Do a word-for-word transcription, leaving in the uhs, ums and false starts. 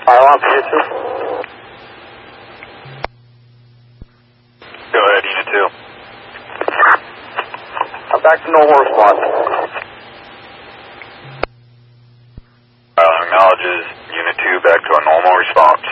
Pylon position. Go ahead, Unit two. I'm back to normal response. Pylon acknowledges Unit two back to a normal response.